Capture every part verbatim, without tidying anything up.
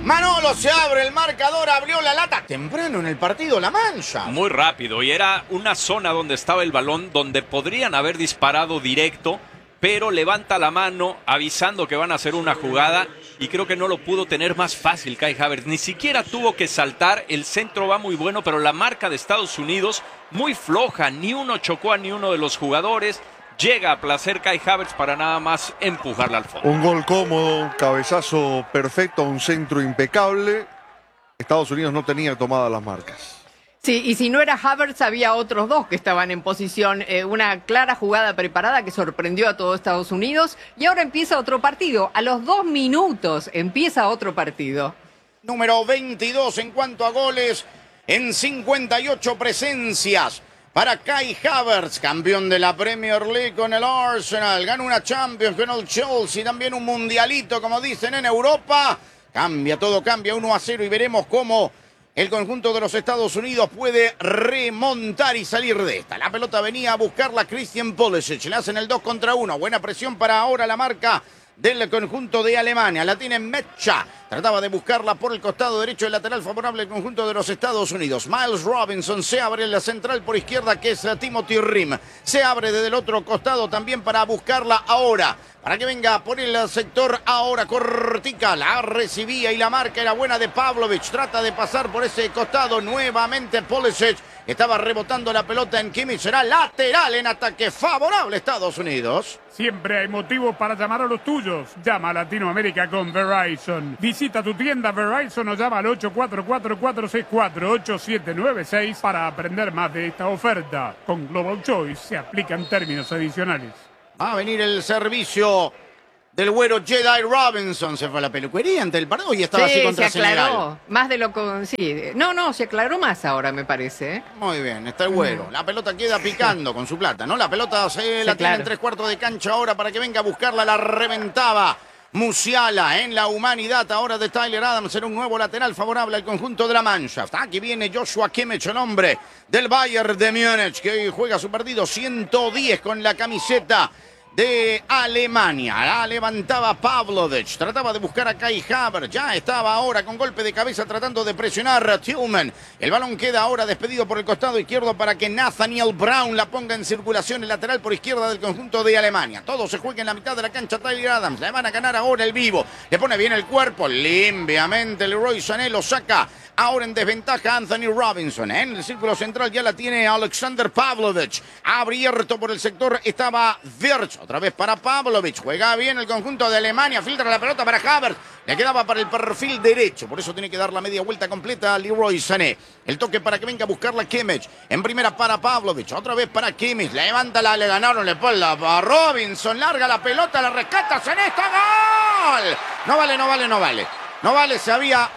Manolo se abre el marcador, abrió la lata temprano en el partido La Mancha. Muy rápido, y era una zona donde estaba el balón, donde podrían haber disparado directo, pero levanta la mano avisando que van a hacer una jugada, y creo que no lo pudo tener más fácil Kai Havertz. Ni siquiera tuvo que saltar, el centro va muy bueno, pero la marca de Estados Unidos muy floja, ni uno chocó a ni uno de los jugadores. Llega a placer Kai Havertz para nada más empujarla al fondo. Un gol cómodo, un cabezazo perfecto, un centro impecable. Estados Unidos no tenía tomadas las marcas. Sí, y si no era Havertz, había otros dos que estaban en posición. Eh, una clara jugada preparada que sorprendió a todo Estados Unidos. Y ahora empieza otro partido. A los dos minutos empieza otro partido. Número veintidós en cuanto a goles en cincuenta y ocho presencias. Para Kai Havertz, campeón de la Premier League con el Arsenal. Gana una Champions con el Chelsea. También un mundialito, como dicen en Europa. Cambia, todo cambia, uno a cero. Y veremos cómo el conjunto de los Estados Unidos puede remontar y salir de esta. La pelota venía a buscarla Christian Pulisic. Le hacen el dos contra uno. Buena presión para ahora la marca del conjunto de Alemania. La tiene Mecha. Trataba de buscarla por el costado derecho, el lateral favorable del conjunto de los Estados Unidos. Miles Robinson se abre en la central por izquierda, que es Timothy Rim. Se abre desde el otro costado también para buscarla ahora. Para que venga por el sector ahora cortica. La recibía y la marca era buena de Pavlovic. Trata de pasar por ese costado nuevamente Pulisic. Estaba rebotando la pelota en Kimmich. Será lateral en ataque favorable Estados Unidos. Siempre hay motivos para llamar a los tuyos. Llama a Latinoamérica con Verizon. Visita tu tienda Verizon o llama al ocho cuatro cuatro, cuatro seis cuatro, ocho siete nueve seis para aprender más de esta oferta. Con Global Choice se aplican términos adicionales. Va a venir el servicio del güero Jedi Robinson. Se fue a la peluquería ante el partido y estaba sí, así contra se aclaró. Senegal. Más de lo que... Sí. No, no, se aclaró más ahora, me parece. ¿eh? Muy bien, está el güero. La pelota queda picando con su plata, ¿no? La pelota se sí, la tiene claro. en tres cuartos de cancha ahora para que venga a buscarla. La reventaba Musiala en la humanidad ahora de Tyler Adams. Era un nuevo lateral favorable al conjunto de la Mannschaft. Aquí viene Joshua Kimmich, el hombre del Bayern de Múnich, que hoy juega su partido ciento diez con la camiseta de Alemania. La levantaba Pavlovic, trataba de buscar a Kai Havertz, ya estaba ahora con golpe de cabeza tratando de presionar a Tillman. El balón queda ahora despedido por el costado izquierdo para que Nathaniel Brown la ponga en circulación, el lateral por izquierda del conjunto de Alemania. Todo se juega en la mitad de la cancha. Tyler Adams, le van a ganar ahora el vivo, le pone bien el cuerpo, limpiamente Leroy Sané lo saca. Ahora en desventaja Anthony Robinson. En el círculo central ya la tiene Alexander Pavlovic. Abierto por el sector estaba Wirtz. Otra vez para Pavlovic. Juega bien el conjunto de Alemania. Filtra la pelota para Havertz. Le quedaba para el perfil derecho. Por eso tiene que dar la media vuelta completa a Leroy Sané. El toque para que venga a buscarla Kimmich. En primera para Pavlovic. Otra vez para Kimmich. Levántala. Le ganaron la espalda a Robinson. Larga la pelota. La rescata Sané. ¡Está gol! No vale, no vale, no vale. No vale. Se había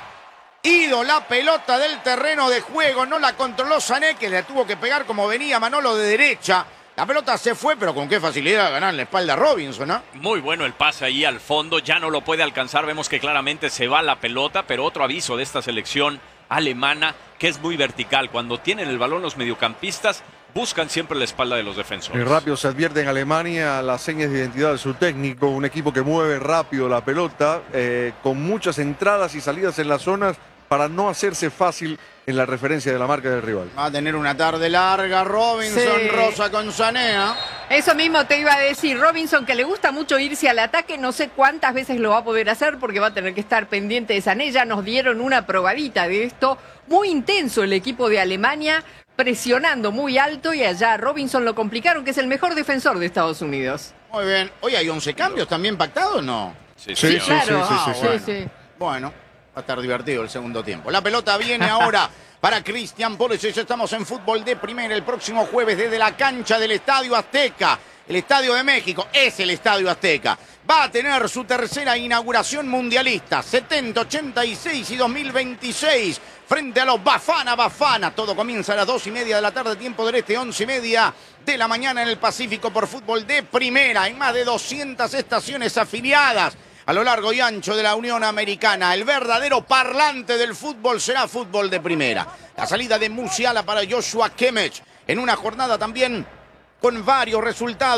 ido la pelota del terreno de juego, no la controló Sané, que le tuvo que pegar como venía Manolo de derecha. La pelota se fue, pero con qué facilidad ganar la espalda a Robinson, ¿no? Muy bueno el pase ahí al fondo, ya no lo puede alcanzar, vemos que claramente se va la pelota, pero otro aviso de esta selección alemana, que es muy vertical. Cuando tienen el balón los mediocampistas, buscan siempre la espalda de los defensores. Y rápido se advierte en Alemania las señas de identidad de su técnico, un equipo que mueve rápido la pelota, eh, con muchas entradas y salidas en las zonas para no hacerse fácil en la referencia de la marca del rival. Va a tener una tarde larga Robinson, sí. Rosa con Sané. Eso mismo te iba a decir, Robinson, que le gusta mucho irse al ataque, no sé cuántas veces lo va a poder hacer porque va a tener que estar pendiente de Sané. Ya nos dieron una probadita de esto. Muy intenso el equipo de Alemania, presionando muy alto, y allá Robinson lo complicaron, que es el mejor defensor de Estados Unidos. Muy bien. Oye, ¿hay once cambios también pactados o no? Sí, Sí, sí, sí, claro. sí, sí, Ah, sí, bueno. Sí, sí. Bueno, va a estar divertido el segundo tiempo. La pelota viene ahora para Christian Pulisic. Estamos en fútbol de primera el próximo jueves desde la cancha del Estadio Azteca. El Estadio de México es el Estadio Azteca. Va a tener su tercera inauguración mundialista. setenta, ochenta y seis y dos mil veintiséis. Frente a los Bafana Bafana. Todo comienza a las dos y media de la tarde, tiempo del este, once y media de la mañana en el Pacífico por fútbol de primera. En más de doscientas estaciones afiliadas a lo largo y ancho de la Unión Americana. El verdadero parlante del fútbol será fútbol de primera. La salida de Musiala para Joshua Kimmich en una jornada también con varios resultados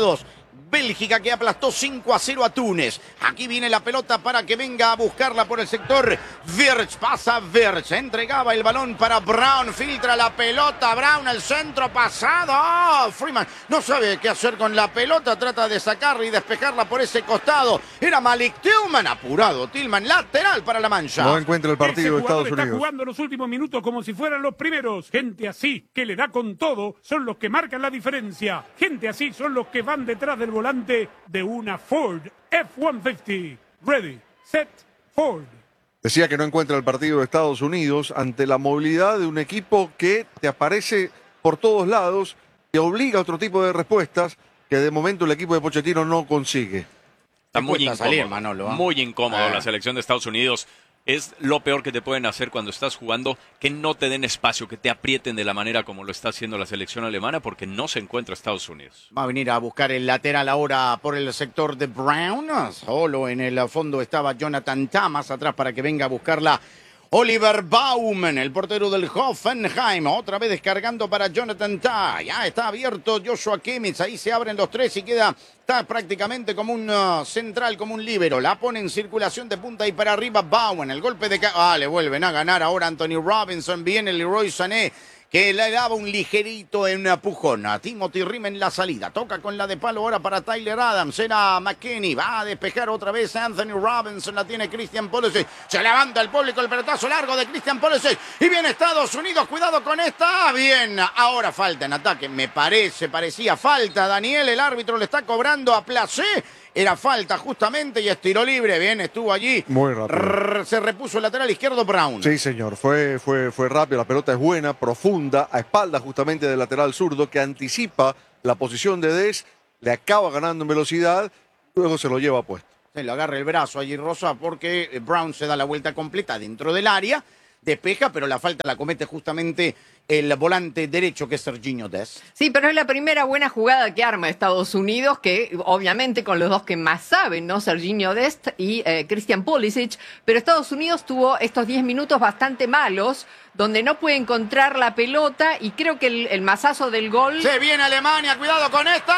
Bélgica que aplastó cinco a cero a Túnez. Aquí viene la pelota para que venga a buscarla por el sector. Wirtz, pasa Wirtz, entregaba el balón para Brown, filtra la pelota, Brown al centro pasado. Oh, Freeman no sabe qué hacer con la pelota, trata de sacarla y despejarla por ese costado. Era Malik Tillman, apurado Tillman, lateral para la Mannschaft. No encuentra el partido de Estados está Unidos. Jugando los últimos minutos como si fueran los primeros. Gente así, que le da con todo, son los que marcan la diferencia. Gente así son los que van detrás del volante de una Ford F ciento cincuenta. Ready, set, Ford. Decía que no encuentra el partido de Estados Unidos ante la movilidad de un equipo que te aparece por todos lados y obliga a otro tipo de respuestas que de momento el equipo de Pochettino no consigue. Está muy incómodo, salir, Manolo, ¿eh? muy incómodo Ah. la selección de Estados Unidos. Es lo peor que te pueden hacer cuando estás jugando, que no te den espacio, que te aprieten de la manera como lo está haciendo la selección alemana, porque no se encuentra Estados Unidos. Va a venir a buscar el lateral ahora por el sector de Brown. Solo en el fondo estaba Jonathan Tah, más atrás para que venga a buscarla Oliver Baumann, el portero del Hoffenheim. Otra vez descargando para Jonathan Tah. Ya está abierto Joshua Kimmich. Ahí se abren los tres y queda Tah prácticamente como un uh, central, como un líbero. La pone en circulación de punta y para arriba Baumann. El golpe de... Ah, le vuelven a ganar ahora Anthony Robinson. Viene Leroy Sané, que le daba un ligerito en empujón a Timothy Riem en la salida. Toca con la de palo ahora para Tyler Adams. Era McKennie. Va a despejar otra vez a Anthony Robinson. La tiene Christian Pulisic. Se levanta el público. El pelotazo largo de Christian Pulisic. Y viene Estados Unidos. Cuidado con esta. Bien. Ahora falta en ataque. Me parece, parecía falta. Daniel, el árbitro le está cobrando a Placé. Era falta justamente y es tiro libre. Bien, estuvo allí. Muy rápido. Rrr, se repuso el lateral izquierdo Brown. Sí, señor, fue, fue, fue rápido, la pelota es buena, profunda, a espaldas justamente del lateral zurdo que anticipa la posición de Dest, le acaba ganando en velocidad, luego se lo lleva puesto. Se le agarra el brazo allí Rosa porque Brown se da la vuelta completa dentro del área, despeja, pero la falta la comete justamente el volante derecho que es Serginho Dest. Sí, pero es la primera buena jugada que arma Estados Unidos, que obviamente con los dos que más saben, ¿no? Serginho Dest y eh, Christian Pulisic, pero Estados Unidos tuvo estos diez minutos bastante malos, donde no puede encontrar la pelota y creo que el, el mazazo del gol... Se viene Alemania, cuidado con esta.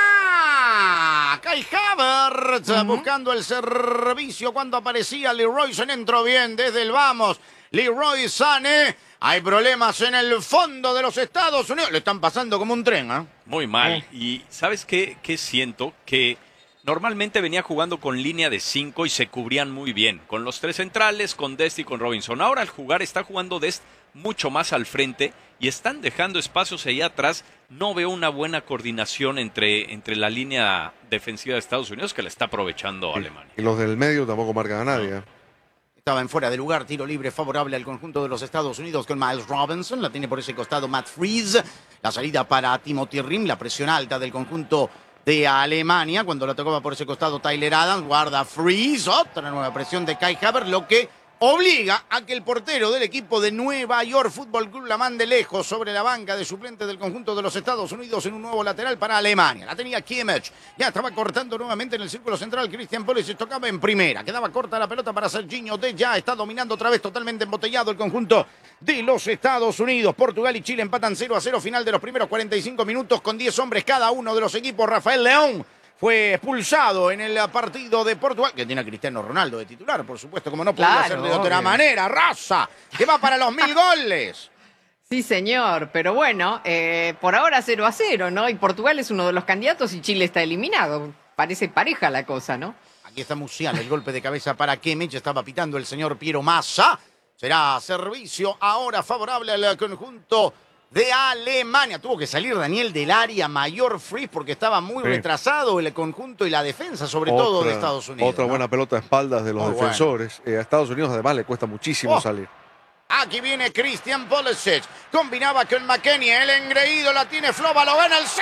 Kai Havertz uh-huh. buscando el servicio cuando aparecía Leroy Sané, entró bien desde el vamos. Leroy Sané, hay problemas en el fondo de los Estados Unidos. Le están pasando como un tren, ¿eh? Muy mal. Eh. Y ¿sabes qué, qué siento? Que normalmente venía jugando con línea de cinco y se cubrían muy bien. Con los tres centrales, con Dest y con Robinson. Ahora al jugar está jugando Dest mucho más al frente y están dejando espacios ahí atrás. No veo una buena coordinación entre, entre la línea defensiva de Estados Unidos que la está aprovechando Sí. Alemania. Y los del medio tampoco marcan a nadie. ¿eh? Estaba en fuera de lugar, tiro libre favorable al conjunto de los Estados Unidos con Miles Robinson. La tiene por ese costado Matt Freese. La salida para Timothy Riem, la presión alta del conjunto de Alemania. Cuando la tocaba por ese costado Tyler Adams, guarda Freese. Otra nueva presión de Kai Havertz, lo que obliga a que el portero del equipo de Nueva York Fútbol Club la mande lejos sobre la banca de suplente del conjunto de los Estados Unidos en un nuevo lateral para Alemania. La tenía Kimmich, ya estaba cortando nuevamente en el círculo central. Christian Pulisic tocaba en primera, quedaba corta la pelota para Serginho Dest, ya está dominando otra vez totalmente embotellado el conjunto de los Estados Unidos. Portugal y Chile empatan cero a cero, final de los primeros cuarenta y cinco minutos con diez hombres cada uno de los equipos. Rafael León fue expulsado en el partido de Portugal, que tiene a Cristiano Ronaldo de titular, por supuesto, como no podía Claro, ser de otra obvio. manera. Raza, que va para los mil goles. Sí, señor, pero bueno, eh, por ahora cero a cero, ¿no? Y Portugal es uno de los candidatos y Chile está eliminado. Parece pareja la cosa, ¿no? Aquí está Musiala, el golpe de cabeza para Kimmich, estaba pitando el señor Piero Massa. Será servicio ahora favorable al conjunto de Alemania. Tuvo que salir Daniel del área mayor Freeze porque estaba muy Sí. retrasado el conjunto y la defensa, sobre todo de Estados Unidos. Otra ¿no? buena pelota a espaldas de los Muy defensores. Eh, a Estados Unidos además le cuesta muchísimo Oh. salir. Aquí viene Christian Pulisic. Combinaba con McKennie. El engreído la tiene Flova. Lo gana el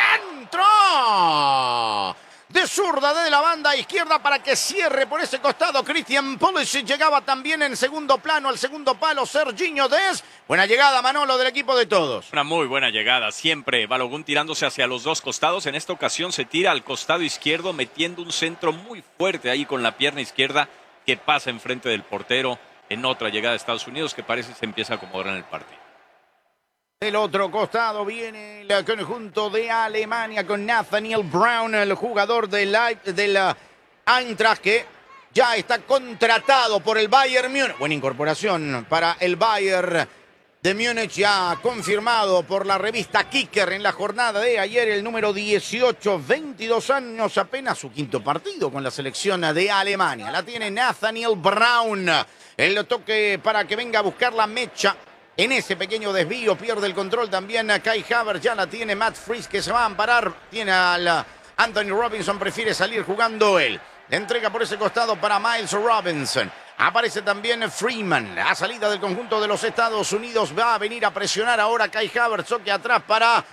centro. De zurda desde la banda izquierda para que cierre por ese costado. Christian Pulisic llegaba también en segundo plano al segundo palo. Serginho Dest. Buena llegada, Manolo, del equipo de todos. Una muy buena llegada, siempre Balogun tirándose hacia los dos costados. En esta ocasión se tira al costado izquierdo metiendo un centro muy fuerte ahí con la pierna izquierda que pasa enfrente del portero en otra llegada de Estados Unidos que parece se empieza a acomodar en el partido. Del otro costado viene el conjunto de Alemania con Nathaniel Brown, el jugador de la, de la Eintracht, que ya está contratado por el Bayern Múnich. Buena incorporación para el Bayern de Múnich, ya confirmado por la revista Kicker en la jornada de ayer, el número dieciocho, veintidós años, apenas su quinto partido con la selección de Alemania. La tiene Nathaniel Brown. El toque para que venga a buscar la mecha. En ese pequeño desvío pierde el control también Kai Havertz, ya la tiene Matt Fries que se va a amparar, tiene al Anthony Robinson, prefiere salir jugando él. Le entrega por ese costado para Miles Robinson. Aparece también Freeman, la salida del conjunto de los Estados Unidos, va a venir a presionar ahora Kai Havertz, toque atrás para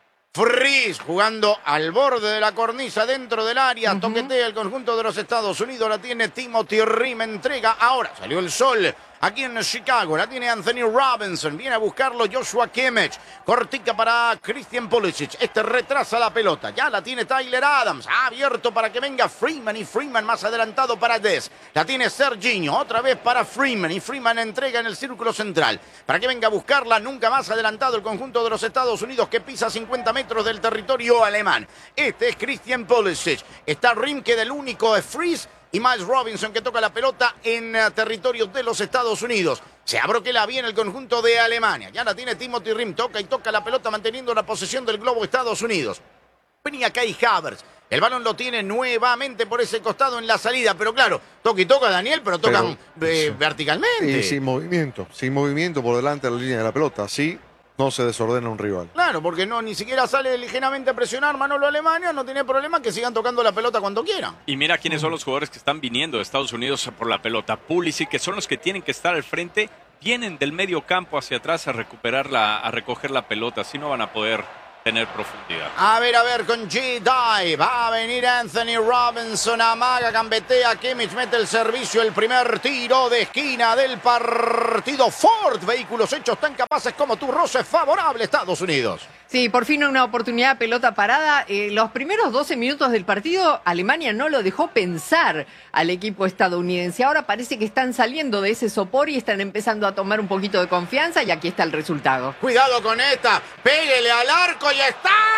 Fries, jugando al borde de la cornisa dentro del área, uh-huh. Toquetea el conjunto de los Estados Unidos, la tiene Timothy Rim, entrega, ahora salió el sol. Aquí en Chicago, la tiene Anthony Robinson, viene a buscarlo Joshua Kimmich, cortica para Christian Pulisic, este retrasa la pelota, ya la tiene Tyler Adams, ha abierto para que venga Freeman y Freeman más adelantado para Dest, la tiene Serginho, otra vez para Freeman y Freeman entrega en el círculo central, para que venga a buscarla, nunca más adelantado el conjunto de los Estados Unidos que pisa cincuenta metros del territorio alemán, este es Christian Pulisic, está Rim que del único es Fries, y Miles Robinson que toca la pelota en uh, territorio de los Estados Unidos. Se abroquela bien el conjunto de Alemania. Ya la tiene Timothy Rim, toca y toca la pelota manteniendo la posesión del globo Estados Unidos. Venía Kai Havertz. El balón lo tiene nuevamente por ese costado en la salida, pero claro, toca y toca Daniel, pero tocan pero, eh, sí. verticalmente. Y sin movimiento, sin movimiento por delante de la línea de la pelota, así no se desordena un rival. Claro, porque no ni siquiera sale ligeramente a presionar Manolo Alemania, no tiene problema que sigan tocando la pelota cuando quieran. Y mira quiénes son los jugadores que están viniendo de Estados Unidos por la pelota. Pulisic, que son los que tienen que estar al frente, vienen del medio campo hacia atrás a recuperar la, a recoger la pelota, así no van a poder tener profundidad. A ver, a ver, con G-Dive, va a venir Anthony Robinson, amaga, gambetea, Kimmich mete el servicio, el primer tiro de esquina del partido. Ford, vehículos hechos tan capaces como tu, roce favorable Estados Unidos. Sí, por fin una oportunidad, pelota parada. Eh, los primeros doce minutos del partido, Alemania no lo dejó pensar al equipo estadounidense. Ahora parece que están saliendo de ese sopor y están empezando a tomar un poquito de confianza y aquí está el resultado. Cuidado con esta, pégale al arco y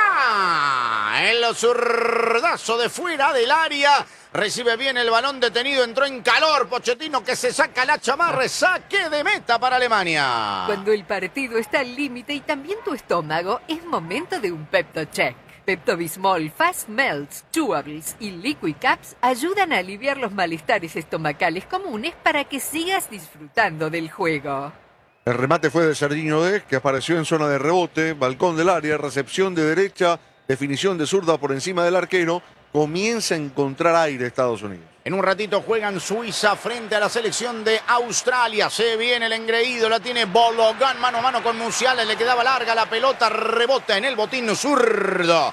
está. El zurdazo de fuera del área. Recibe bien el balón detenido, entró en calor Pochettino que se saca la chamarra, saque de meta para Alemania. Cuando el partido está al límite y también tu estómago, es momento de un Pepto Check. Pepto-Bismol, Fast Melts, Chewables y Liquid Caps ayudan a aliviar los malestares estomacales comunes para que sigas disfrutando del juego. El remate fue de Serginho Dest, que apareció en zona de rebote, balcón del área, recepción de derecha, definición de zurda por encima del arquero. Comienza a encontrar aire Estados Unidos. En un ratito juegan Suiza frente a la selección de Australia. Se viene el engreído, la tiene Balogun mano a mano con Musiala. Le quedaba larga la pelota, rebota en el botín zurdo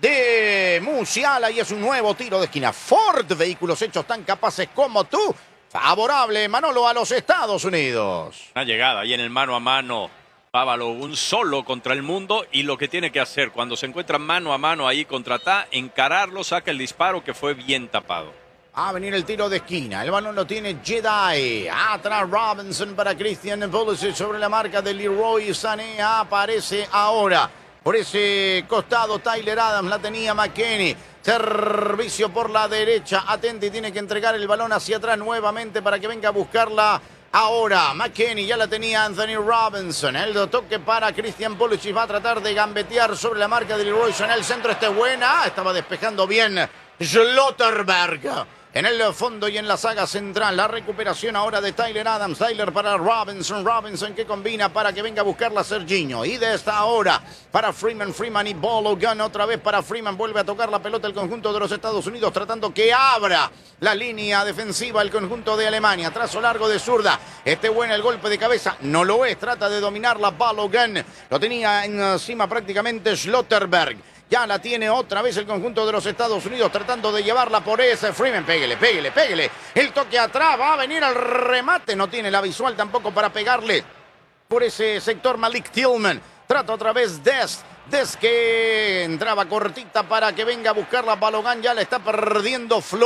de Musiala y es un nuevo tiro de esquina. Ford, vehículos hechos tan capaces como tú. Favorable, Manolo, a los Estados Unidos. Una llegada ahí en el mano a mano. Balogun solo contra el mundo y lo que tiene que hacer cuando se encuentra mano a mano ahí contra Ta, encararlo, saca el disparo que fue bien tapado. Va a venir el tiro de esquina, el balón lo tiene Jedi, atrás Robinson para Christian Pulisic sobre la marca de Leroy Sané, aparece ahora por ese costado Tyler Adams, la tenía McKennie. Servicio por la derecha, atente y tiene que entregar el balón hacia atrás nuevamente para que venga a buscarla. Ahora, McKennie ya la tenía Anthony Robinson. El toque para Christian Pulisic. Va a tratar de gambetear sobre la marca de Leroy Sané. El centro este buena. Estaba despejando bien Schlotterberg. En el fondo y en la saga central. La recuperación ahora de Tyler Adams. Tyler para Robinson. Robinson que combina para que venga a buscarla Serginho. Y de esta hora para Freeman. Freeman y Balogun. Otra vez para Freeman. Vuelve a tocar la pelota el conjunto de los Estados Unidos. Tratando que abra la línea defensiva el conjunto de Alemania. Trazo largo de zurda. Este bueno el golpe de cabeza. No lo es. Trata de dominarla Balogun. Lo tenía encima prácticamente Schlotterberg. Ya la tiene otra vez el conjunto de los Estados Unidos tratando de llevarla por ese Freeman. Péguele, péguele, péguele. El toque atrás, va a venir al remate. No tiene la visual tampoco para pegarle por ese sector Malik Tillman. Trata otra vez Dest. Dest que entraba cortita para que venga a buscar la Balogun. Ya la está perdiendo Flo.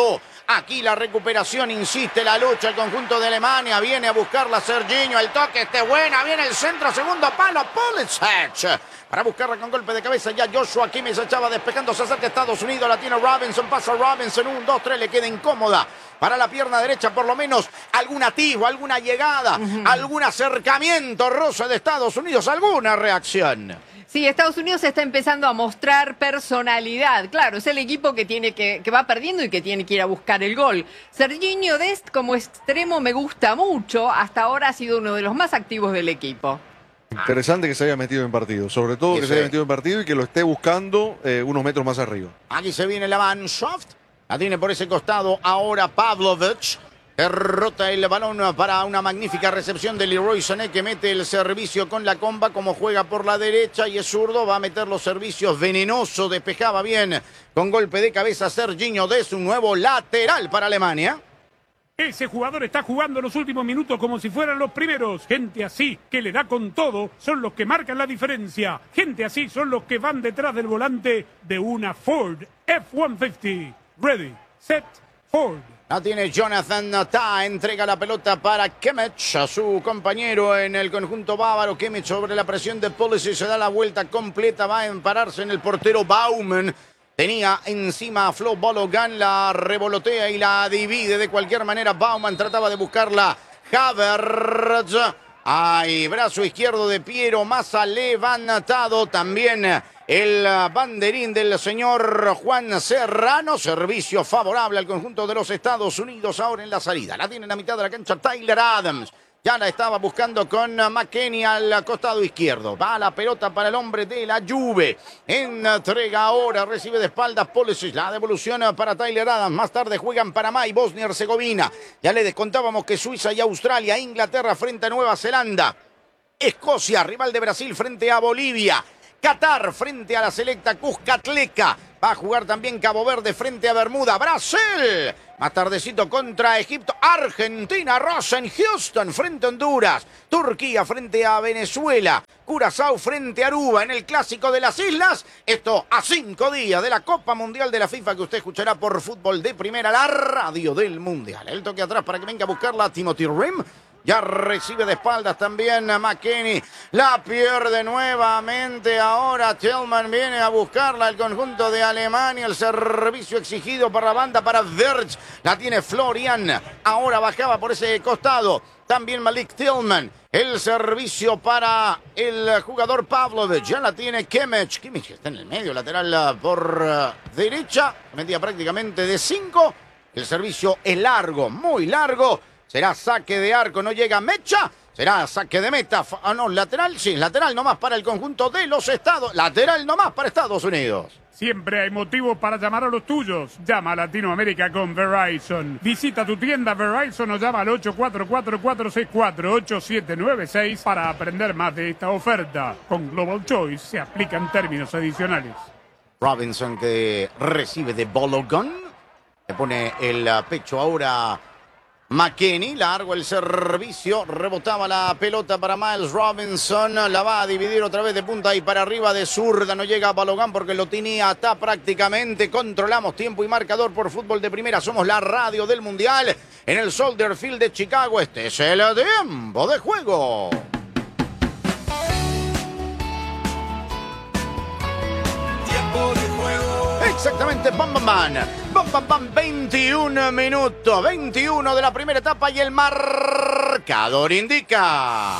Aquí la recuperación, insiste la lucha, el conjunto de Alemania. Viene a buscarla Serginho, el toque este buena, viene el centro, segundo palo, Pulisic. Para buscarla con golpe de cabeza ya Joshua Kimmich echaba despejando, se acerca Estados Unidos, la tiene Robinson, pasa Robinson, un, dos, tres, le queda incómoda. Para la pierna derecha, por lo menos, algún atisbo, alguna llegada, uh-huh. algún acercamiento, roce de Estados Unidos, alguna reacción. Sí, Estados Unidos está empezando a mostrar personalidad. Claro, es el equipo que tiene que, que va perdiendo y que tiene que ir a buscar el gol. Serginho Dest como extremo me gusta mucho. Hasta ahora ha sido uno de los más activos del equipo. Interesante que se haya metido en partido. Sobre todo que sí. se haya metido en partido y que lo esté buscando eh, unos metros más arriba. Aquí se viene la Mannschaft. La tiene por ese costado ahora Pavlovic. Derrota el balón para una magnífica recepción de Leroy Sané, que mete el servicio con la comba, como juega por la derecha y es zurdo, va a meter los servicios venenoso, despejaba bien con golpe de cabeza Serginho Dest, un nuevo lateral para Alemania. Ese jugador está jugando los últimos minutos como si fueran los primeros. Gente así, que le da con todo, son los que marcan la diferencia. Gente así son los que van detrás del volante de una Ford F ciento cincuenta. Ready, set, Ford. La tiene Jonathan Tah, entrega la pelota para Kimmich, a su compañero en el conjunto bávaro. Kimmich sobre la presión de Pulisic, se da la vuelta completa, va a empararse en el portero Baumann. Tenía encima a Flo Balogan, la revolotea y la divide de cualquier manera. Baumann trataba de buscarla. Havertz. Ay, brazo izquierdo de Piero Massa levantado. También el banderín del señor Juan Serrano. Servicio favorable al conjunto de los Estados Unidos ahora en la salida. La tiene en la mitad de la cancha Tyler Adams. Ya la estaba buscando con McKennie al costado izquierdo. Va la pelota para el hombre de la Juve. Entrega ahora, recibe de espaldas Pulisic. La devolución para Tyler Adams. Más tarde juegan Panamá y Bosnia y Herzegovina. Ya le descontábamos que Suiza y Australia, Inglaterra frente a Nueva Zelanda. Escocia, rival de Brasil frente a Bolivia. Qatar frente a la selecta Cuscatleca. Va a jugar también Cabo Verde frente a Bermuda. Brasil. Más tardecito contra Egipto. Argentina, Rosen, Houston frente a Honduras. Turquía frente a Venezuela. Curazao frente a Aruba en el Clásico de las Islas. Esto a cinco días de la Copa Mundial de la FIFA, que usted escuchará por Fútbol de Primera, la radio del Mundial. El toque atrás para que venga a buscarla Timothy Rim. Ya recibe de espaldas también a McKennie. La pierde nuevamente. Ahora Tillman viene a buscarla. El conjunto de Alemania. El servicio exigido para la banda para Wirtz. La tiene Florian. Ahora bajaba por ese costado. También Malik Tillman. El servicio para el jugador Pavlovic. Ya la tiene Kimmich. Kimmich está en el medio, lateral por uh, derecha. Metía prácticamente de cinco. El servicio es largo, muy largo. Será saque de arco, no llega Mecha. Será saque de meta. Ah, no, lateral, sí, lateral nomás para el conjunto de los Estados. Lateral nomás para Estados Unidos. Siempre hay motivos para llamar a los tuyos. Llama a Latinoamérica con Verizon. Visita tu tienda Verizon o llama al ocho cuatro cuatro, cuatro seis cuatro, ocho siete nueve seis para aprender más de esta oferta. Con Global Choice se aplican términos adicionales. Robinson, que recibe de Balogun. Le pone el pecho ahora McKennie, largo el servicio, rebotaba la pelota para Miles Robinson, la va a dividir otra vez de punta y para arriba de zurda, no llega a Balogun porque lo tenía hasta prácticamente. Controlamos tiempo y marcador por Fútbol de Primera, somos la radio del Mundial en el Soldier Field de Chicago. Este es el tiempo de juego. Tiempo de juego. Exactamente, bam, bam, bam, bam, bam, bam, veintiún minutos, veintiuno de la primera etapa y el marcador indica.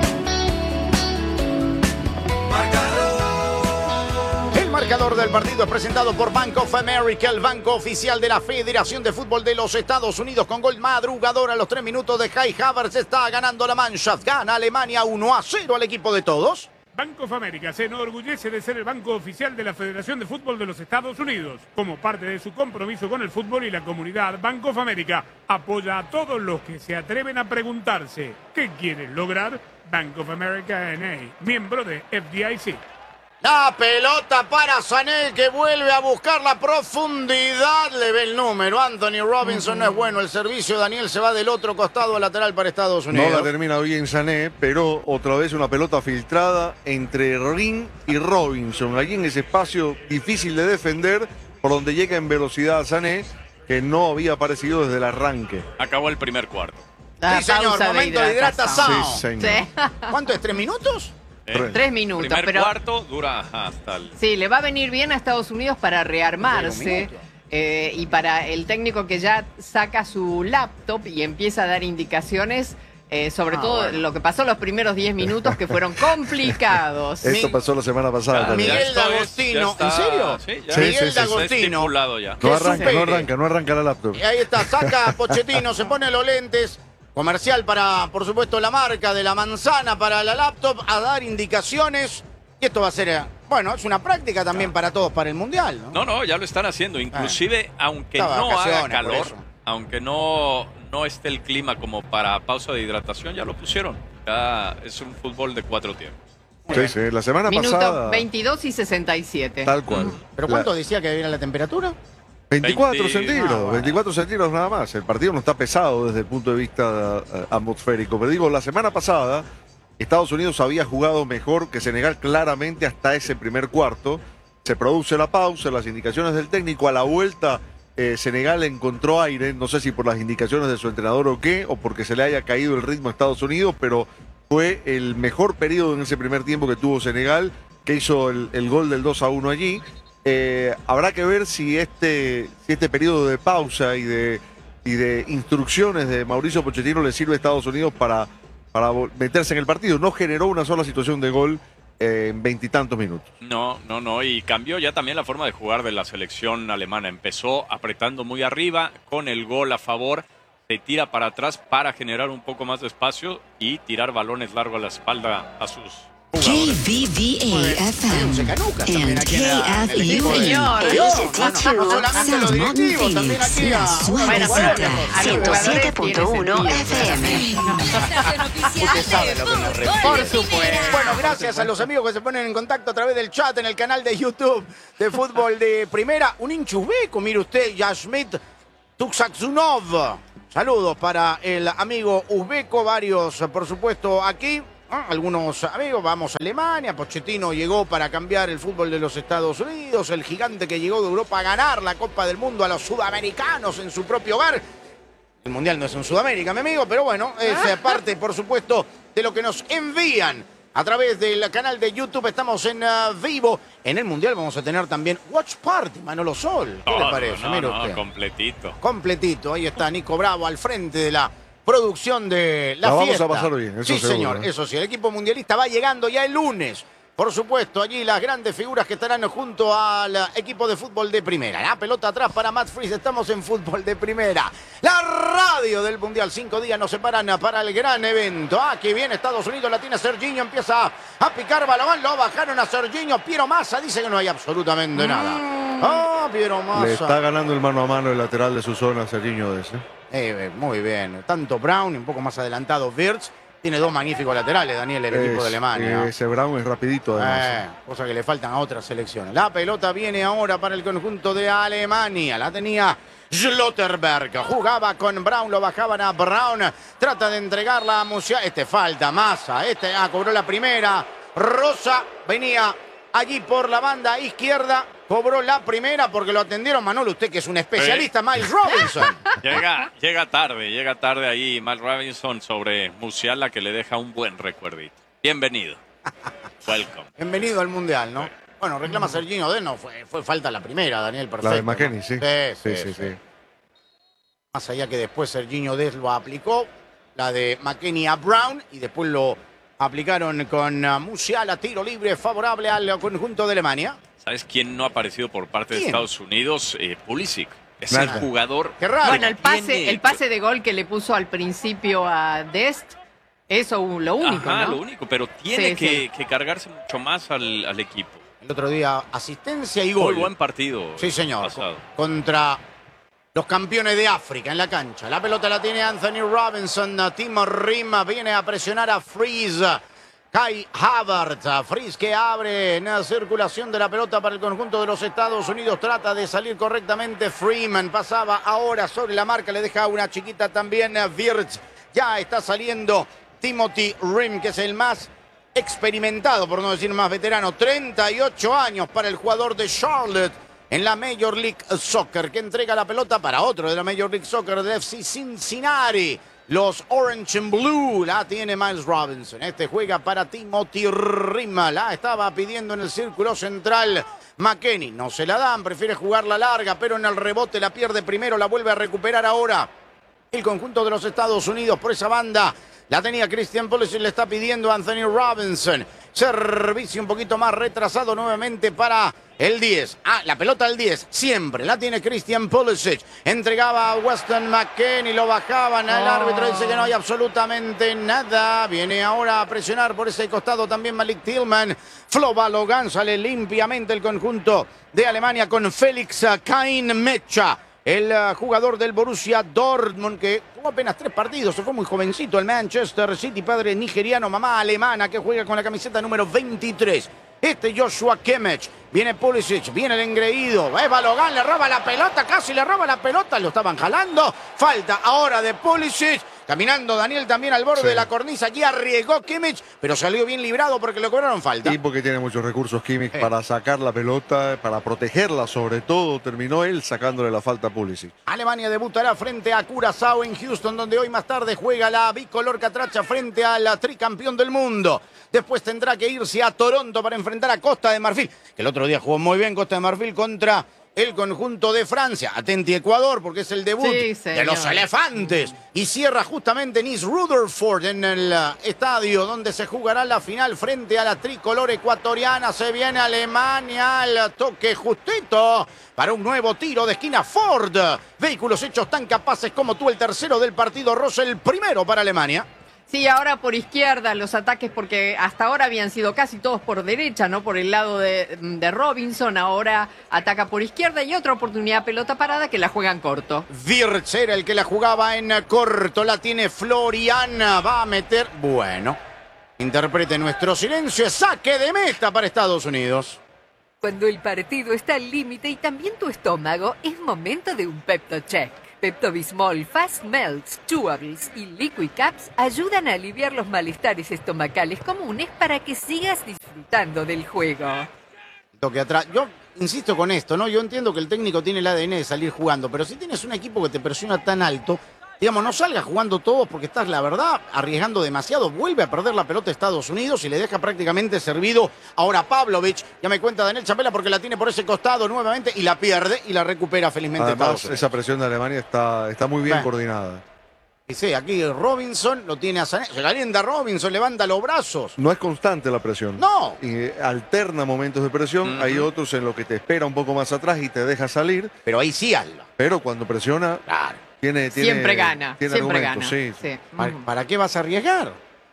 Marcador. El marcador del partido es presentado por Bank of America, el banco oficial de la Federación de Fútbol de los Estados Unidos, con gol madrugador a los tres minutos de Kai Havertz. Está ganando la Mannschaft, gana Alemania uno a cero al equipo de todos. Bank of America se enorgullece de ser el banco oficial de la Federación de Fútbol de los Estados Unidos. Como parte de su compromiso con el fútbol y la comunidad, Bank of America apoya a todos los que se atreven a preguntarse ¿qué quieren lograr? Bank of America N A, miembro de F D I C. La pelota para Sané, que vuelve a buscar la profundidad. Le ve el número. Anthony Robinson no es bueno. El servicio, Daniel, se va del otro costado lateral para Estados Unidos. No la termina bien Sané, pero otra vez una pelota filtrada entre Ring y Robinson. Allí en ese espacio difícil de defender, por donde llega en velocidad Sané. que no había aparecido desde el arranque. Acabó el primer cuarto. La Sí, señor, pausa de momento de hidratación. hidratación. Sí, señor. Sí. ¿Cuánto es? ¿Tres minutos? Eh, Tres minutos, primer pero- cuarto dura ajá, hasta el... Sí, le va a venir bien a Estados Unidos para rearmarse. eh, y para el técnico que ya saca su laptop y empieza a dar indicaciones, eh, sobre Ah, todo bueno. lo que pasó los primeros diez minutos que fueron complicados. Esto Mi- pasó la semana pasada Ya, también. Miguel esto es- D'Agostino, ya está- ¿en serio? Sí, ya Sí, Miguel sí, sí, está D'Agostino. estipulado ya. No que arranca, supere. no arranca, no arranca la laptop. Y ahí está, saca Pochettino, se pone los lentes. Comercial para, por supuesto, la marca de la manzana para la laptop, a dar indicaciones. Y esto va a ser, eh, bueno, es una práctica también para todos para el Mundial, ¿no? No, no, ya lo están haciendo. Inclusive, aunque Está de no haga vacaciones, por calor, eso. aunque no, no esté el clima como para pausa de hidratación, ya lo pusieron. Ya es un fútbol de cuatro tiempos. Sí, sí, la semana Minuto pasada. veintidós y sesenta y siete. Tal cual. ¿Pero La- cuánto decía que era la temperatura? veinticuatro veinte centígrados, Ah, bueno. veinticuatro centígrados nada más. El partido no está pesado desde el punto de vista eh, atmosférico. Pero digo, la semana pasada Estados Unidos había jugado mejor que Senegal claramente hasta ese primer cuarto. Se produce la pausa, las indicaciones del técnico. A la vuelta eh, Senegal encontró aire, no sé si por las indicaciones de su entrenador o qué, o porque se le haya caído el ritmo a Estados Unidos, pero fue el mejor periodo en ese primer tiempo que tuvo Senegal, que hizo el, el gol del dos a uno allí. Eh, habrá que ver si este, si este periodo de pausa y de, y de instrucciones de Mauricio Pochettino le sirve a Estados Unidos para, para vol- meterse en el partido. No generó una sola situación de gol eh, en veintitantos minutos. No, no, no. Y cambió ya también la forma de jugar de la selección alemana. Empezó apretando muy arriba, con el gol a favor. Se tira para atrás para generar un poco más de espacio y tirar balones largos a la espalda a sus K jugadores. V V A F Hay un M secanucas también and aquí en, la- en el equipo de- Señor. K No, no solamente los directivos, también aquí a- Bueno, pero a los ciento siete jugadores punto uno tiene F M. Usted sabe lo que me refiero. Por supuesto. Bueno, gracias a los amigos que se ponen en contacto a través del chat en el canal de YouTube de Fútbol de Primera. Un hincha uzbeco, mire usted, Yashmit Tuxaksunov. Saludos para el amigo uzbeco, varios, por supuesto, aquí. Ah, algunos amigos, vamos a Alemania. Pochettino llegó para cambiar el fútbol de los Estados Unidos. El gigante que llegó de Europa a ganar la Copa del Mundo a los sudamericanos en su propio hogar. El Mundial no es en Sudamérica, mi amigo, pero bueno, es eh, parte, por supuesto, de lo que nos envían a través del canal de YouTube. Estamos en uh, vivo. En el Mundial vamos a tener también Watch Party, Manolo Sol. ¿Qué Todo, le parece? no, Mire no, usted. completito. Completito. Ahí está Nico Bravo al frente de la producción de la, La vamos fiesta. a pasar bien, eso Sí, seguro, señor, ¿eh? eso sí. El equipo mundialista va llegando ya el lunes. Por supuesto, allí las grandes figuras que estarán junto al equipo de fútbol de primera. La pelota atrás para Matt Freeze. Estamos en fútbol de primera. La radio del Mundial. Cinco días nos separan para el gran evento. Aquí viene Estados Unidos. La tiene Serginho. Empieza a picar balón. Lo bajaron a Serginho. Piero Massa dice que no hay absolutamente nada. Ah, Piero Massa. Le está ganando el mano a mano el lateral de su zona, Serginho Dez. ¿eh? Eh, muy bien. Tanto Brown y un poco más adelantado Wirtz. Tiene dos magníficos laterales, Daniel, el equipo Es- de Alemania. eh, Ese Brown es rapidito además. Eh, cosa que le faltan a otras selecciones. La pelota viene ahora para el conjunto de Alemania. La tenía Schlotterberg. Jugaba con Brown, lo bajaban a Brown. Trata de entregarla a Musiala. Este falta, Massa. Este ah, cobró la primera. Rosa venía allí por la banda izquierda. Cobró la primera porque lo atendieron. Manolo, usted que es un especialista, Miles Robinson. Llega, llega tarde, llega tarde ahí Mal Robinson sobre Musiala, que le deja un buen recuerdito. Bienvenido. Welcome. Bienvenido al Mundial, ¿no? Bueno, reclama Serginho de no, fue, fue falta la primera, Daniel, perfecto. La de McKennie, sí. Sí, sí, Sí, sí, sí. sí. Más allá que después Serginho Dez lo aplicó, la de McKennie a Brown, y después lo aplicaron con uh, Musiala, tiro libre favorable al conjunto de Alemania. ¿Sabes quién no ha aparecido por parte de ¿Quién? Estados Unidos? Eh, Pulisic. Es Nada. el jugador. Qué raro. Bueno, el pase, Tiene- el pase de gol que le puso al principio a Dest, eso lo único, Ajá, ¿no? lo único, pero tiene Sí, que, sí. que cargarse mucho más al, al equipo. El otro día, asistencia y Muy gol. buen partido. Sí, señor. pasado. Contra los campeones de África en la cancha. La pelota la tiene Anthony Robinson. Timo Rima viene a presionar a Freeze. Kai Havertz. Freeze que abre en la circulación de la pelota para el conjunto de los Estados Unidos. Trata de salir correctamente. Freeman pasaba ahora sobre la marca. Le deja una chiquita también a Wirtz. Ya está saliendo Timothy Rim, que es el más experimentado, por no decir más veterano. treinta y ocho años para el jugador de Charlotte. en la Major League Soccer, que entrega la pelota para otro de la Major League Soccer de F C Cincinnati. Los Orange and Blue, la tiene Miles Robinson. Este juega para Timothy Rima. La estaba pidiendo en el círculo central McKennie. No se la dan, prefiere jugarla larga, pero en el rebote la pierde primero, la vuelve a recuperar ahora el conjunto de los Estados Unidos por esa banda. La tenía Christian Pulisic, le está pidiendo a Anthony Robinson. Servicio un poquito más retrasado nuevamente para el diez. Ah, la pelota del diez, siempre la tiene Christian Pulisic. Entregaba a Weston McKennie, lo bajaban. El árbitro dice que no hay absolutamente nada. Viene ahora a presionar por ese costado también Malik Tillman. Flo Balogan, sale limpiamente el conjunto de Alemania con Félix Kain-Mecha. El uh, jugador del Borussia Dortmund, que jugó apenas tres partidos, se fue muy jovencito. El Manchester City, padre nigeriano, mamá alemana, que juega con la camiseta número veintitrés. Este Joshua Kimmich. Viene Pulisic, viene el engreído. Es Balogan, le roba la pelota, casi le roba la pelota. Lo estaban jalando. Falta ahora de Pulisic. Caminando Daniel también al borde sí. de la cornisa. Aquí arriesgó Kimmich, pero salió bien librado porque le cobraron falta. Y porque tiene muchos recursos Kimmich Eh. para sacar la pelota, para protegerla sobre todo. Terminó él sacándole la falta a Pulisic. Alemania debutará frente a Curazao en Houston, donde hoy más tarde juega la bicolor catracha frente al tricampeón del mundo. Después tendrá que irse a Toronto para enfrentar a Costa de Marfil, que el otro día jugó muy bien Costa de Marfil contra el conjunto de Francia. Atenti Ecuador, porque es el debut Sí, de los elefantes. Y cierra justamente Nice Rutherford en el uh, estadio donde se jugará la final frente a la tricolor ecuatoriana. Se viene Alemania al toque justito para un nuevo tiro de esquina. Ford. Vehículos hechos tan capaces como tú, el tercero del partido. Ross, el primero para Alemania. Sí, ahora por izquierda los ataques, porque hasta ahora habían sido casi todos por derecha, ¿no? Por el lado de, de Robinson, ahora ataca por izquierda y otra oportunidad pelota parada que la juegan corto. Wirtz era el que la jugaba en corto, la tiene Floriana, va a meter, bueno, interprete nuestro silencio, saque de meta para Estados Unidos. Cuando el partido está al límite y también tu estómago, es momento de un Pepto Check. Pepto Bismol, Fast Melts, Chewables y Liquid Caps ayudan a aliviar los malestares estomacales comunes para que sigas disfrutando del juego. Toque atrás. Yo insisto con esto, ¿no? Yo entiendo que el técnico tiene el A D N de salir jugando, pero si tienes un equipo que te presiona tan alto, digamos, no salgas jugando todos porque estás, la verdad, arriesgando demasiado. Vuelve a perder la pelota Estados Unidos y le deja prácticamente servido ahora Pavlovich. Ya me cuenta Daniel Chapela porque la tiene por ese costado nuevamente y la pierde y la recupera felizmente Además, Estados Unidos. esa presión de Alemania está, está muy bien Bueno. coordinada. Y sí, aquí Robinson lo tiene a Sané. Se calienta Robinson, levanta los brazos. No es constante la presión. No. Y eh, alterna momentos de presión. Ujú. Hay otros en los que te espera un poco más atrás y te deja salir. Pero ahí sí hazlo. Pero cuando presiona, Claro. tiene, tiene Siempre gana, tiene siempre gana. argumentos, sí. Sí. ¿Para, Ujú. para qué vas a arriesgar?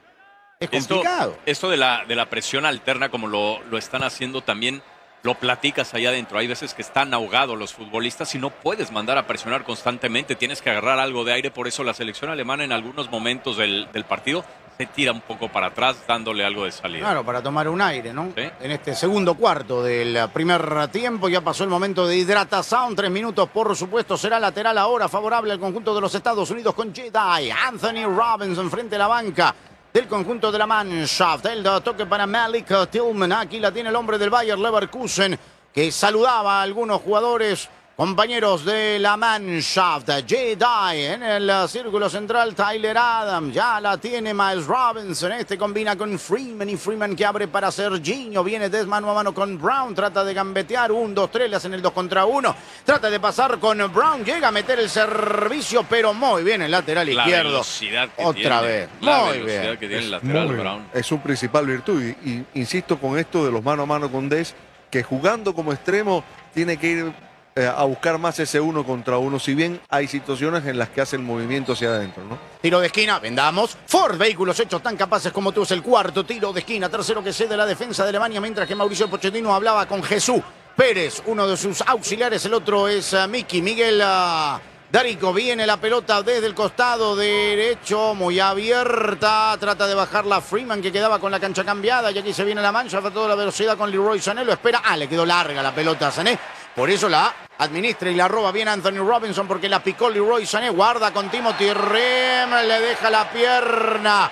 Es Esto, complicado. esto de la, de la presión alterna, como lo, lo están haciendo también, lo platicas allá adentro. Hay veces que están ahogados los futbolistas y no puedes mandar a presionar constantemente. Tienes que agarrar algo de aire. Por eso la selección alemana en algunos momentos del, del partido se tira un poco para atrás, dándole algo de salida. Claro, para tomar un aire, ¿no? Sí. En este segundo cuarto del primer tiempo ya pasó el momento de hidratación. Tres minutos, por supuesto, será lateral ahora favorable al conjunto de los Estados Unidos con Jedi. Anthony Robinson frente a la banca del conjunto de la Mannschaft. El toque para Malik Tillman. Aquí la tiene el hombre del Bayer Leverkusen, que saludaba a algunos jugadores, compañeros de la Mannschaft. Jedi en el círculo central. Tyler Adams. Ya la tiene Miles Robinson. Este combina con Freeman y Freeman que abre para Serginho. Viene Des mano a mano con Brown. Trata de gambetear. Un, dos, tres. Le hacen el dos contra uno. Trata de pasar con Brown. Llega a meter el servicio, pero muy bien el lateral La izquierdo. velocidad que Otra tiene, vez. La Muy velocidad bien. que tiene el Muy lateral bien. Brown. Es su principal virtud. Y, y insisto con esto de los mano a mano con Des, que jugando como extremo tiene que ir eh, a buscar más ese uno contra uno. Si bien hay situaciones en las que hace el movimiento hacia adentro, ¿no? Tiro de esquina, vendamos. Ford, vehículos hechos tan capaces como tú. Es el cuarto tiro de esquina. Tercero que cede la defensa de Alemania, mientras que Mauricio Pochettino hablaba con Jesús Pérez, uno de sus auxiliares. El otro es uh, Miki. Miguel uh, Darico. Viene la pelota desde el costado derecho, muy abierta. Trata de bajarla Freeman, que quedaba con la cancha cambiada. Y aquí se viene la mancha. A toda la velocidad con Leroy Sané. Lo espera. Ah, le quedó larga la pelota a Sané. Por eso la administra y la roba bien Anthony Robinson, porque la picó Leroy Sané. Guarda con Timothy Riem. Le deja la pierna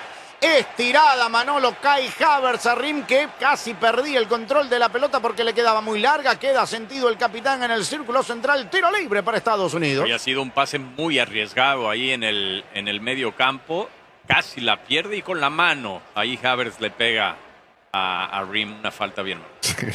Estirada, Manolo, Kai Havertz a Rim, que casi perdía el control de la pelota porque le quedaba muy larga. Queda sentido el capitán en el círculo central. Tiro libre para Estados Unidos. Había sido un pase muy arriesgado ahí en el, en el medio campo. Casi la pierde y con la mano. Ahí Havertz le pega a, a Rim una falta bien.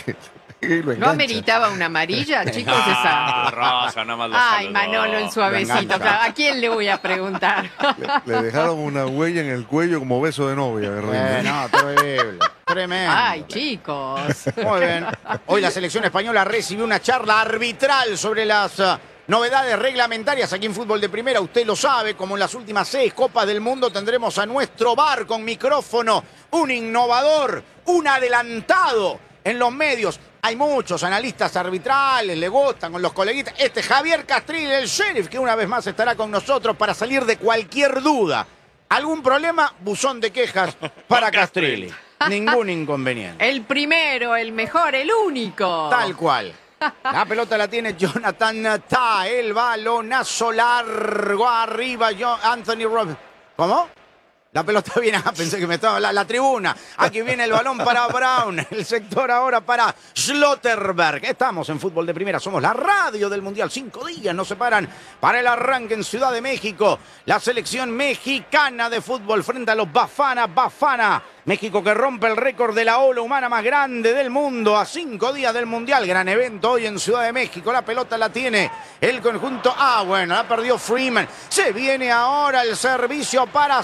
¿No ameritaba una amarilla, chicos? Ah, esa? Rosa, nada más lo Ay, saludó. Manolo, el suavecito. ¿A quién le voy a preguntar? Le, le dejaron una huella en el cuello como beso de novia. De Eh, no, terrible. Tremendo. Ay, chicos. Muy bien. Hoy la selección española recibió una charla arbitral sobre las uh, novedades reglamentarias aquí en Fútbol de Primera. Usted lo sabe, como en las últimas seis Copas del Mundo tendremos a nuestro V A R con micrófono, un innovador, un adelantado en los medios. Hay muchos analistas arbitrales, le gustan con los coleguitas. Este Javier Castrilli, el sheriff, que una vez más estará con nosotros para salir de cualquier duda. ¿Algún problema? Buzón de quejas para Castrilli. Ningún inconveniente. El primero, el mejor, el único. Tal cual. La pelota la tiene Jonathan Tah. El balonazo largo arriba. Yo, Anthony Robinson. ¿Cómo? La pelota viene, ah, pensé que me estaba la, la tribuna. Aquí viene el balón para Brown. El sector ahora para Schlotterberg. Estamos en Fútbol de Primera. Somos la radio del Mundial. Cinco días nos separan para el arranque en Ciudad de México. La selección mexicana de fútbol frente a los Bafana Bafana. México que rompe el récord de la ola humana más grande del mundo a cinco días del Mundial. Gran evento hoy en Ciudad de México. La pelota la tiene el conjunto. Ah, bueno, la perdió Freeman. Se viene ahora el servicio para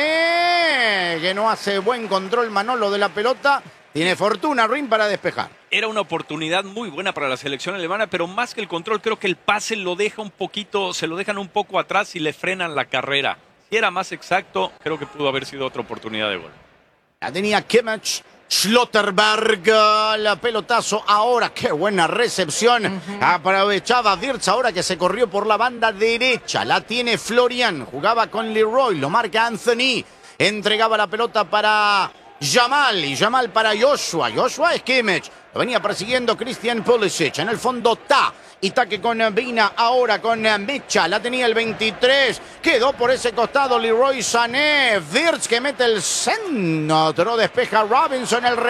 Sané, que no hace buen control Manolo de la pelota. Tiene fortuna Rim para despejar. Era una oportunidad muy buena para la selección alemana, pero más que el control, creo que el pase lo deja un poquito, se lo dejan un poco atrás y le frenan la carrera. Si era más exacto, creo que pudo haber sido otra oportunidad de gol. La tenía Kimmich, Schlotterberg, la pelotazo ahora, qué buena recepción. Uh-huh. Aprovechaba Wirtz ahora que se corrió por la banda derecha. La tiene Florian, jugaba con Leroy, lo marca Anthony. Entregaba la pelota para Yamal y Yamal para Joshua. Joshua es Kimmich. Lo venía persiguiendo Christian Pulisic. En el fondo Tah. Y taque con Vina, ahora con Mecha. La tenía el veintitrés. Quedó por ese costado Leroy Sané. Wirtz que mete el centro. Despeja Robinson el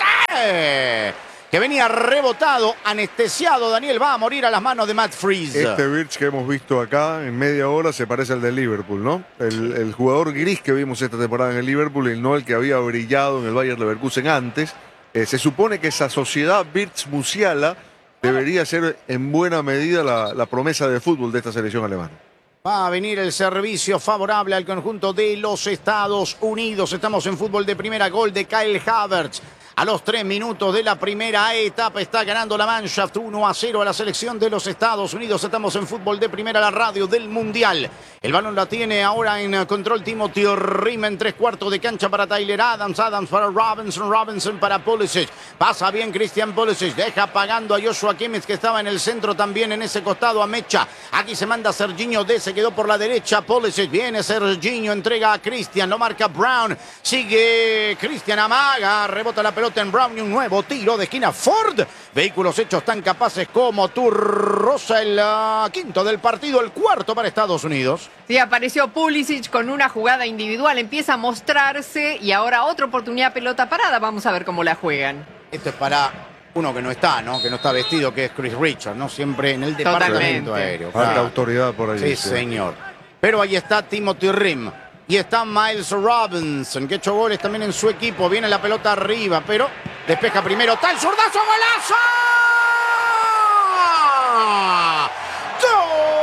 remate. Que venía rebotado, anestesiado. Daniel va a morir a las manos de Matt Freese. Este Wirtz que hemos visto acá en media hora se parece al del Liverpool, ¿no? El, el jugador gris que vimos esta temporada en el Liverpool y no el que había brillado en el Bayer Leverkusen antes. Eh, se supone que esa sociedad Wirtz-Musiala debería ser en buena medida la, la promesa de fútbol de esta selección alemana. Va a venir el servicio favorable al conjunto de los Estados Unidos. Estamos en Fútbol de Primera. Gol de Kai Havertz. A los tres minutos de la primera etapa está ganando la Mannschaft uno a cero a la selección de los Estados Unidos. Estamos en Fútbol de Primera, la radio del Mundial. El balón la tiene ahora en control Timothy Rim en tres cuartos de cancha para Tyler Adams. Adams para Robinson, Robinson para Pulisic. Pasa bien Christian Pulisic. Deja pagando a Joshua Kimmich que estaba en el centro también en ese costado a Mecha. Aquí se manda Serginho D. Se quedó por la derecha Pulisic. Viene Serginho, entrega a Christian. Lo marca Brown. Sigue Christian, amaga. Rebota la pelota en Brown y un nuevo tiro de esquina. Ford, vehículos hechos tan capaces como tú. Rosa el uh, quinto del partido, el cuarto para Estados Unidos. Sí, apareció Pulisic con una jugada individual, empieza a mostrarse y ahora otra oportunidad, pelota parada. Vamos a ver cómo la juegan. Esto es para uno que no está, ¿no? Que no está vestido, que es Chris Richards, ¿no? Siempre en el departamento Totalmente. aéreo. Falta Claro. autoridad por ahí. Sí, señor. Pero ahí está Timothy Rim. Y está Miles Robinson, que ha hecho goles también en su equipo. Viene la pelota arriba, pero despeja primero. ¡Tal zurdazo, golazo!